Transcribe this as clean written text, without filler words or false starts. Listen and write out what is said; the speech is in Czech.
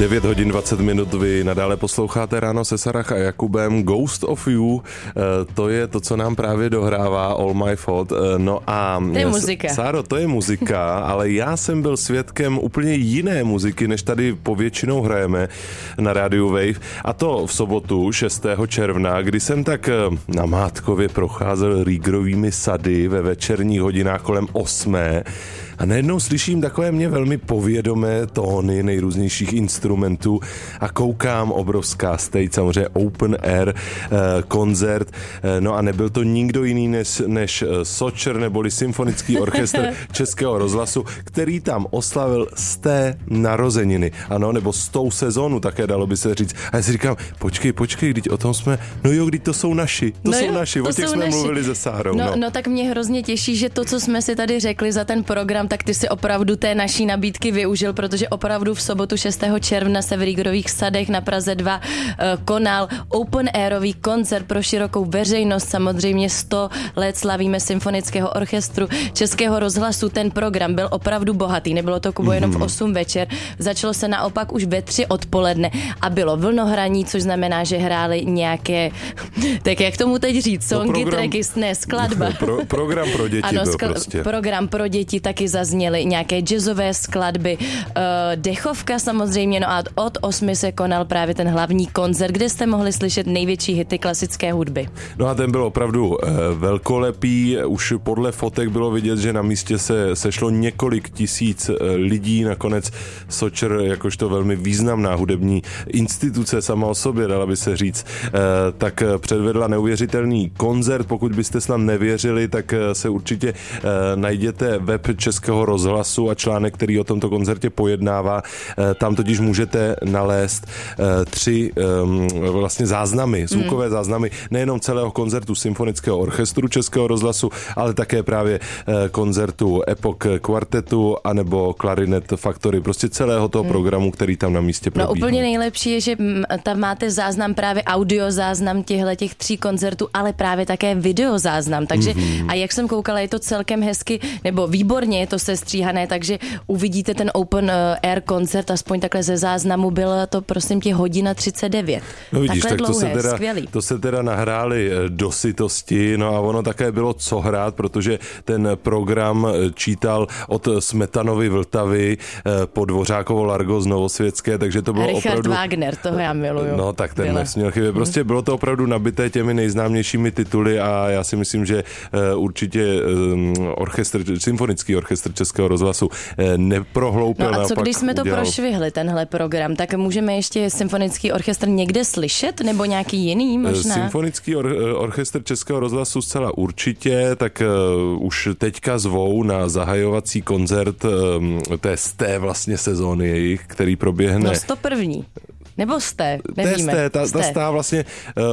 9 hodin 20 minut, vy nadále posloucháte Ráno se Sarah a Jakubem. Ghost of You, to je to, co nám právě dohrává All My Fault. No a to je muzika. Sáro, to je muzika, ale já jsem byl svědkem úplně jiné muziky, než tady povětšinou hrajeme na rádiu Wave. A to v sobotu 6. června, kdy jsem tak na Mátkově procházel Rýgrovými sady ve večerních hodinách kolem 8. A najednou slyším takové mě velmi povědomé tóny nejrůznějších instrumentů a koukám, obrovská stage, samozřejmě open air koncert. No a nebyl to nikdo jiný než Socher neboli Symfonický orchestr Českého rozhlasu, který tam oslavil 100. narozeniny. Ano, nebo 100. sezónu, také dalo by se říct. A já si říkám, počkej, vždyť o tom jsme, no jo, vždyť to jsou naši, o těch jsme mluvili se Sárou. No tak mě hrozně těší, že to, co jsme si tady řekli za ten program, tak ty si opravdu té naší nabídky využil, protože opravdu v sobotu 6. června se v Rýgrových sadech na Praze 2 konal open airový koncert pro širokou veřejnost. Samozřejmě 100 let slavíme Symfonického orchestru Českého rozhlasu. Ten program byl opravdu bohatý, nebylo to, Kubo, jenom v 8 večer. Začalo se naopak už ve 3 odpoledne a bylo vlnohraní, což znamená, že hráli nějaké, tak jak tomu teď říct, songy, tracky, ne, skladba. Program pro děti ano, byl prostě. Program pro děti taky zazněly nějaké jazzové skladby, dechovka samozřejmě, no a od 8 se konal právě ten hlavní koncert, kde jste mohli slyšet největší hity klasické hudby. No a ten byl opravdu velkolepý, už podle fotek bylo vidět, že na místě se sešlo několik tisíc lidí, nakonec Socher, jakožto velmi významná hudební instituce sama o sobě, dala by se říct, tak předvedla neuvěřitelný koncert. Pokud byste snad nevěřili, tak se určitě najděte web Českého rozhlasu a článek, který o tomto koncertě pojednává. Tam totiž můžete nalézt 3 vlastně záznamy, zvukové záznamy, nejenom celého koncertu Symfonického orchestru Českého rozhlasu, ale také právě koncertu Epoch kvartetu anebo Clarinet Factory, prostě celého toho programu, který tam na místě probíhá. No úplně nejlepší je, že tam máte záznam, právě audio záznam těch 3 koncertů, ale právě také video záznam, takže a jak jsem koukala, je to celkem hezky, nebo výborně je to sestříhané, takže uvidíte ten open air koncert, aspoň takhle ze záznamu, byla to prosím tě 1:39. No vidíš, takhle tak dlouhé, to se teda nahráli do sytosti, no a ono také bylo co hrát, protože ten program čítal od Smetanovy Vltavy po Dvořákovo Largo z Novosvětské, takže to bylo Richard opravdu... Wagner, toho já miluju. No tak ten nesměl chybět. Prostě bylo to opravdu nabité těmi nejznámějšími tituly a já si myslím, že určitě Symfonický orchestr Českého rozhlasu neprohloupil. No a co když jsme to prošvihli, tenhle program, tak můžeme ještě Symfonický orchestr někde slyšet, nebo nějaký jiný možná? Symfonický orchestr Českého rozhlasu zcela určitě, tak už teďka zvou na zahajovací koncert té vlastně sezóny jejich, který proběhne. No 101. Nebo nevíme. Ta vlastně